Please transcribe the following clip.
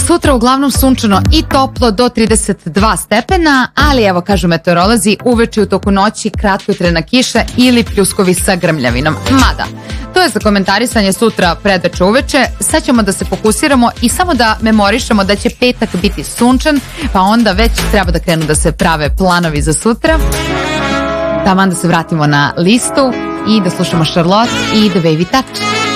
Sutra uglavnom sunčano i toplo do 32 stepena, ali evo kažu meteorolozi, uveče u toku noći kratkotrajna kiša ili pljuskovi sa grmljavinom. Mada, to je za komentarisanje sutra predveče uveče. Sad ćemo da se fokusiramo i samo da memorišemo da će petak biti sunčan, pa onda već treba da krenu da se prave planovi za sutra. Taman da se vratimo na listu i da slušamo Charlotte i The Baby Touch.